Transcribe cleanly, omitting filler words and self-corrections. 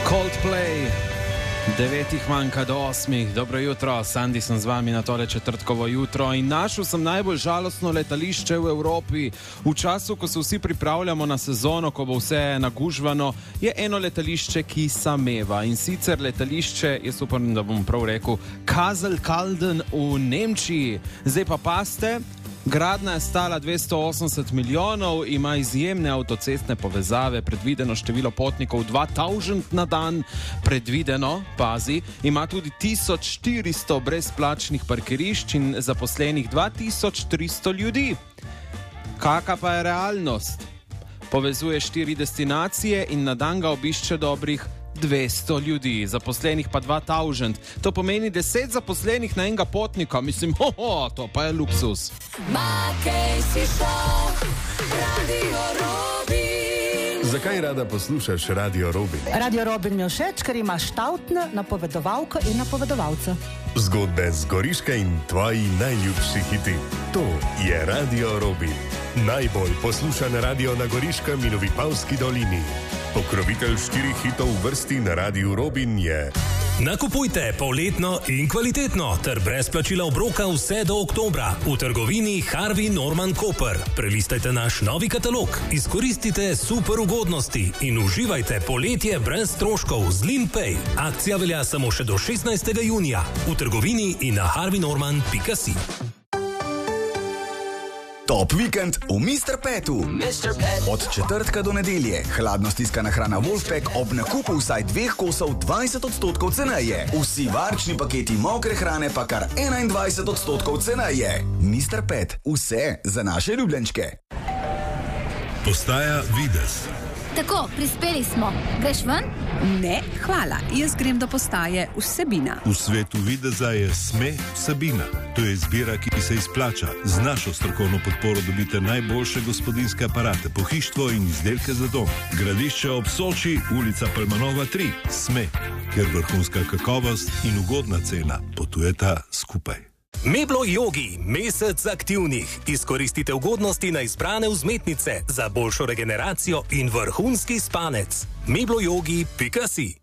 Coldplay, 9 manjka do 8. Dobro jutro, Sandi sem z vami na tole četrtkovo jutro in našel sem najbolj žalostno letališče v Evropi. V času, ko se vsi pripravljamo na sezono, ko bo vse nagužvano, je eno letališče, ki sameva. In sicer letališče, jaz upam, da bom prav rekel, Kassel-Calden v Nemčiji. Zdaj pa paste. Gradnja je stala 280 milijonov, ima izjemne avtocestne povezave, predvideno število potnikov 2000 na dan, predvideno, pazi, ima tudi 1400 brezplačnih parkirišč in zaposlenih 2300 ljudi. Kaka pa je realnost? Povezuje 4 destinacije in na dan ga obišče dobrih 200 ljudi, zaposlenih pa 2000. To pomeni 10 zaposlenih na enega potnika. Mislim, to pa je luksus. Makej si šel, Radio Robin. Zakaj rada poslušaš Radio Robin? Radio Robin mi je všeč, ker ima štavtne napovedovalke in napovedovalce. Zgodbe z Goriške in tvoji najljubši hiti. To je Radio Robin. Najbolj poslušan radio na Goriškem in v Vipavski dolini. Pokrovitelj 4 hitov v vrsti na Radiu Robin je... Nakupujte polletno in kvalitetno ter brez plačila obroka vse do oktobra v trgovini Harvey Norman Koper. Prelistajte naš novi katalog, izkoristite super ugodnosti in uživajte poletje brez stroškov z Linpay. Akcija velja samo še do 16. junija v trgovini in na harveynorman.si. Top vikend v Mr. Petu. Od četrtka do nedelje. Hladno stiskana hrana Wolfpack ob nakupu vsaj 2 kosov 20% ceneje. Vsi varčni paketi mokre hrane pa kar 21% ceneje. Mr. Pet. Vse za naše ljubljenčke. Postaja Videz. Tako, prispeli smo. Greš ven? Ne, hvala. Jaz grem do postaje Vsebina. V svetu videza je SME Vsebina. To je izbira, ki se izplača. Z našo strokovno podporo dobite najboljše gospodinjske aparate, pohištvo in izdelke za dom. Gradišče ob Soči, ulica Palmanova 3. SME, kjer vrhunska kakovost in ugodna cena potujeta skupaj. Meblo Yogi, mesec aktivnih. Izkoristite ugodnosti na izbrane vzmetnice za boljšo regeneracijo in vrhunski spanec. mebloyogi.si